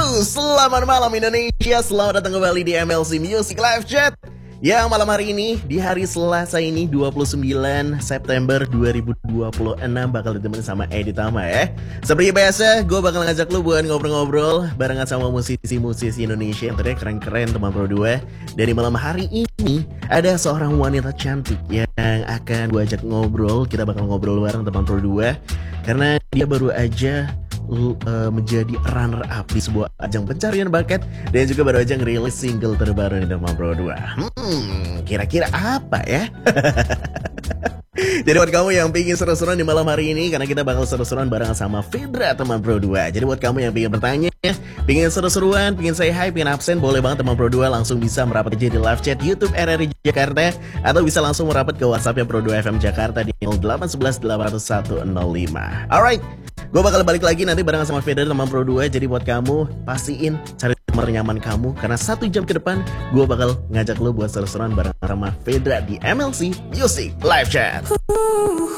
Selamat malam Indonesia, selamat datang kembali di MLC Music Live Chat. Yang malam hari ini, di hari Selasa ini 29 September 2026 bakal ditemani sama Edi Tama ya. Seperti biasa, gue bakal ngajak lu buat ngobrol-ngobrol barengan sama musisi-musisi Indonesia yang tadi keren-keren teman Pro 2. Dari malam hari ini, ada seorang wanita cantik yang akan gue ajak ngobrol. Kita bakal ngobrol bareng teman Pro 2 karena dia baru aja menjadi runner up di sebuah ajang pencarian bakat dan juga baru aja ngerilis single terbaru di teman Pro 2. Kira-kira apa ya? Jadi buat kamu yang pingin seru-seruan di malam hari ini, karena kita bakal seru-seruan bareng sama Fedra teman Pro 2. Jadi buat kamu yang pingin bertanya, pingin seru-seruan, pingin say hi, pingin absen, boleh banget teman Pro 2 langsung bisa merapat aja di live chat YouTube RRI Jakarta, atau bisa langsung merapat ke WhatsAppnya Pro 2 FM Jakarta di 0811 801 105. Alright, gue bakal balik lagi nanti bareng sama Fedra teman Pro 2. Jadi buat kamu, pastiin cari nomor nyaman kamu, karena 1 jam ke depan gue bakal ngajak lo buat seru-seruan bareng sama Fedra di MLC Music Live Chat.